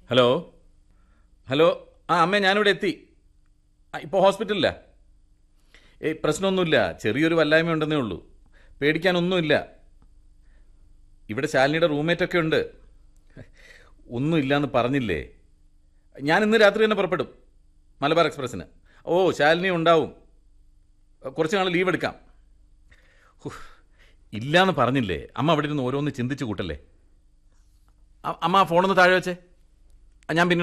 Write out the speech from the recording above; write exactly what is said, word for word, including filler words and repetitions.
Hello hello ആ അമ്മേ, ഞാനിവിടെ എത്തി. ഇപ്പോൾ ഹോസ്പിറ്റലിലാ. ഏയ് പ്രശ്നമൊന്നുമില്ല, ചെറിയൊരു വല്ലായ്മ ഉണ്ടെന്നേ ഉള്ളൂ. പേടിക്കാനൊന്നുമില്ല. ഇവിടെ ശാലിനിയുടെ റൂംമേറ്റൊക്കെ ഉണ്ട്. ഒന്നുമില്ലയെന്ന് പറഞ്ഞില്ലേ. ഞാൻ ഇന്ന് രാത്രി തന്നെ പുറപ്പെടും മലബാർ എക്സ്പ്രസ്സിന്. ഓ, ശാലിനി ഉണ്ടാവും. കുറച്ച് നാൾ ലീവ് എടുക്കാം. ഇല്ലയെന്ന് പറഞ്ഞില്ലേ. അമ്മ അവിടെ ഇരുന്ന് ഓരോന്ന് ചിന്തിച്ച് കൂട്ടല്ലേ. അമ്മ ആ ഫോണൊന്ന് താഴെ വെച്ചേ. ഞാൻ പിന്നെ